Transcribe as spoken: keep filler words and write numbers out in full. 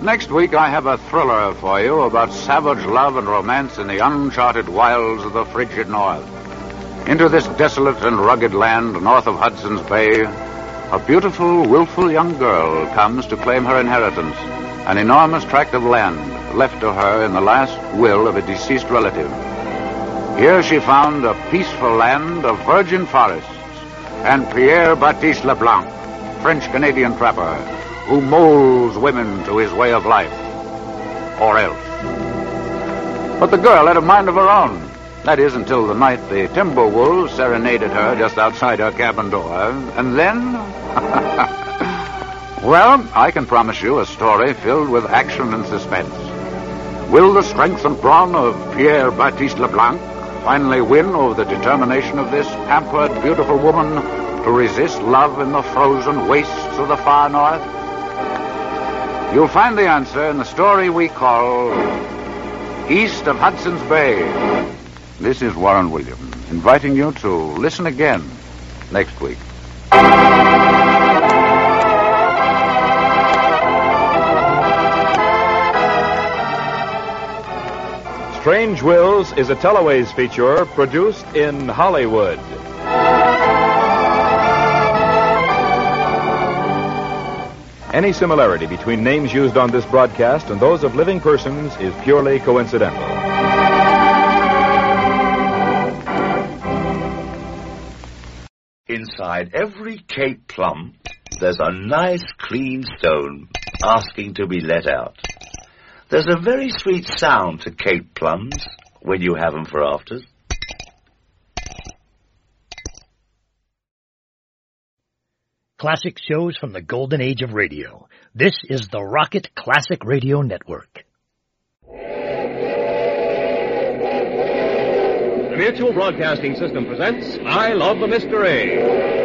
Next week, I have a thriller for you about savage love and romance in the uncharted wilds of the frigid north. Into this desolate and rugged land north of Hudson's Bay, a beautiful, willful young girl comes to claim her inheritance, an enormous tract of land left to her in the last will of a deceased relative. Here she found a peaceful land of virgin forests and Pierre Baptiste Leblanc, French-Canadian trapper, who molds women to his way of life, or else. But the girl had a mind of her own. That is, until the night the timber wolves serenaded her just outside her cabin door. And then... well, I can promise you a story filled with action and suspense. Will the strength and brawn of Pierre Baptiste Leblanc finally win over the determination of this pampered, beautiful woman to resist love in the frozen wastes of the far north? You'll find the answer in the story we call East of Hudson's Bay. This is Warren Williams, inviting you to listen again next week. Strange Wills is a Teleways feature produced in Hollywood. Any similarity between names used on this broadcast and those of living persons is purely coincidental. Inside every Cape plum, there's a nice clean stone asking to be let out. There's a very sweet sound to Cape plums when you have them for afters. Classic shows from the golden age of radio. This is the Rocket Classic Radio Network. The Mutual Broadcasting System presents I Love the Mister A.